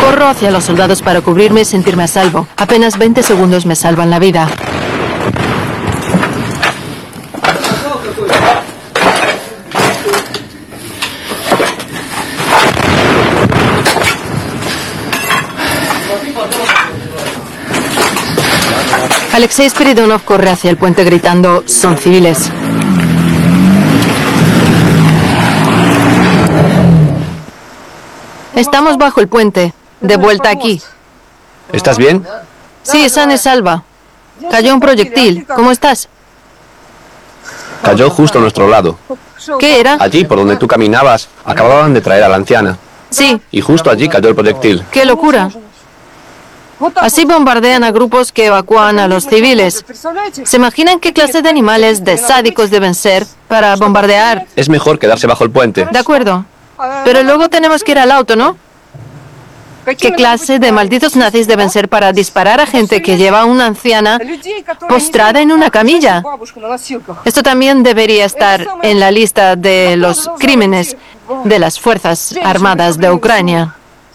Corro hacia los soldados para cubrirme y sentirme a salvo. Apenas 20 segundos me salvan la vida. Alexei Spiridonov corre hacia el puente gritando: «Son civiles». Estamos bajo el puente, de vuelta aquí. ¿Estás bien? Sí, sana y salva. Cayó un proyectil. ¿Cómo estás? Cayó justo a nuestro lado. ¿Qué era? Allí, por donde tú caminabas, acababan de traer a la anciana. Sí. Y justo allí cayó el proyectil. ¡Qué locura! Así bombardean a grupos que evacúan a los civiles. ¿Se imaginan qué clase de animales, de sádicos deben ser para bombardear? Es mejor quedarse bajo el puente. De acuerdo. Pero luego tenemos que ir al auto, ¿no? ¿Qué clase de malditos nazis deben ser para disparar a gente que lleva a una anciana postrada en una camilla? Esto también debería estar en la lista de los crímenes de las Fuerzas Armadas de Ucrania.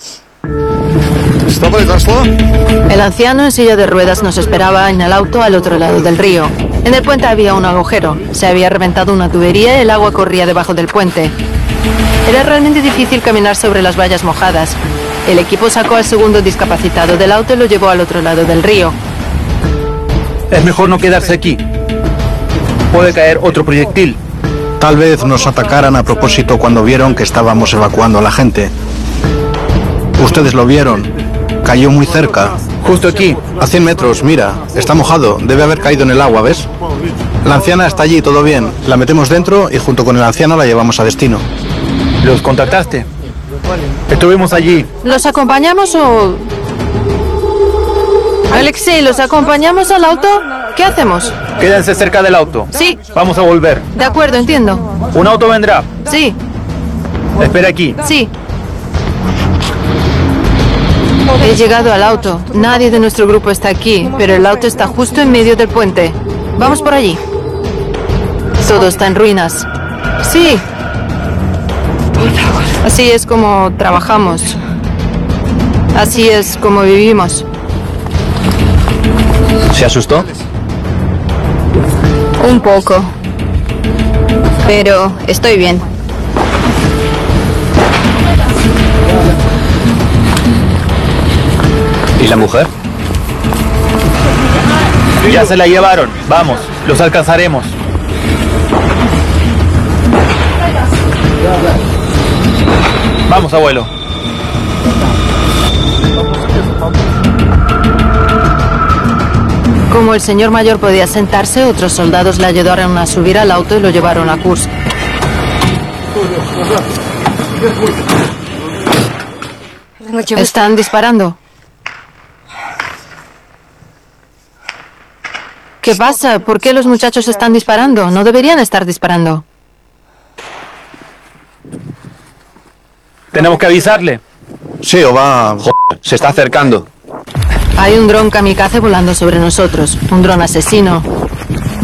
El anciano en silla de ruedas nos esperaba en el auto al otro lado del río. En el puente había un agujero. Se había reventado una tubería y el agua corría debajo del puente. Era realmente difícil caminar sobre las vallas mojadas. El equipo sacó al segundo discapacitado del auto y lo llevó al otro lado del río. Es mejor no quedarse aquí. Puede caer otro proyectil. Tal vez nos atacaran a propósito cuando vieron que estábamos evacuando a la gente. Ustedes lo vieron. Cayó muy cerca. Justo aquí. A 100 metros, mira. Está mojado. Debe haber caído en el agua, ¿ves? La anciana está allí, todo bien. La metemos dentro y junto con el anciano la llevamos a destino. ¿Los contactaste? Estuvimos allí. ¿Los acompañamos o...? Alexei, ¿los acompañamos al auto? ¿Qué hacemos? Quédense cerca del auto. Sí. Vamos a volver. De acuerdo, entiendo. Un auto vendrá. Sí. Espera aquí. Sí. He llegado al auto. Nadie de nuestro grupo está aquí, pero el auto está justo en medio del puente. Vamos por allí. Todo está en ruinas. Sí. Así es como trabajamos. Así es como vivimos. ¿Se asustó? Un poco. Pero estoy bien. ¿Y la mujer? Ya se la llevaron. Vamos, los alcanzaremos. Vamos, abuelo. Como el señor mayor podía sentarse, otros soldados le ayudaron a subir al auto y lo llevaron a Kursk. Están disparando. ¿Qué pasa? ¿Por qué los muchachos están disparando? No deberían estar disparando. Tenemos que avisarle. Sí, o va... Joder, se está acercando. Hay un dron kamikaze volando sobre nosotros. Un dron asesino.